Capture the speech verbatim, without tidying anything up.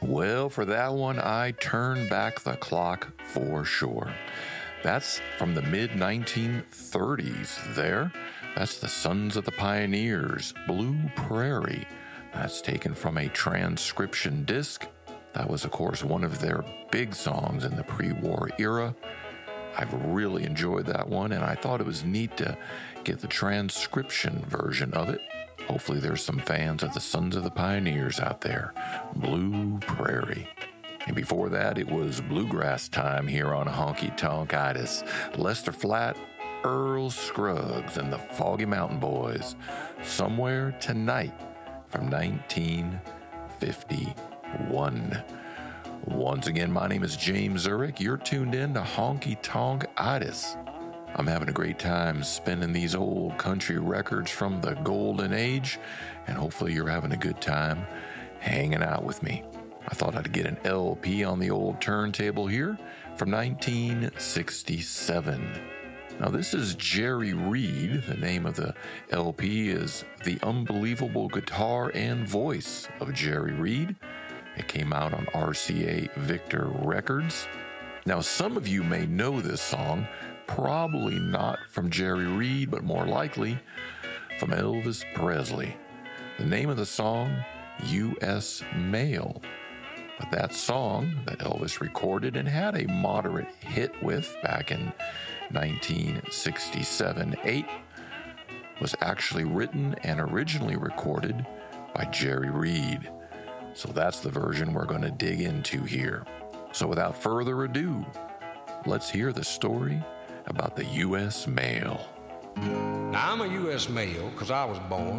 Well, for that one, I turn back the clock for sure. That's from the mid nineteen thirties there. That's the Sons of the Pioneers, Blue Prairie. That's taken from a transcription disc. That was, of course, one of their big songs in the pre-war era. I've really enjoyed that one, and I thought it was neat to get the transcription version of it. Hopefully there's some fans of the Sons of the Pioneers out there. Blue Prairie. And before that, it was bluegrass time here on Honky Tonk Itis. Lester Flatt, Earl Scruggs, and the Foggy Mountain Boys. Somewhere Tonight from nineteen fifty-one. Once again, my name is James Zurich. You're tuned in to Honky Tonk Itis. I'm having a great time spinning these old country records from the golden age, and hopefully you're having a good time hanging out with me. I thought I'd get an L P on the old turntable here from nineteen sixty-seven. Now this is Jerry Reed. The name of the L P is The Unbelievable Guitar and Voice of Jerry Reed. It came out on R C A Victor Records. Now some of you may know this song, probably not from Jerry Reed, but more likely from Elvis Presley. The name of the song, U S Mail. But that song that Elvis recorded and had a moderate hit with back in nineteen sixty-seven eight was actually written and originally recorded by Jerry Reed. So that's the version we're going to dig into here. So without further ado, let's hear the story about the U S Mail. Now, I'm a U S Mail because I was born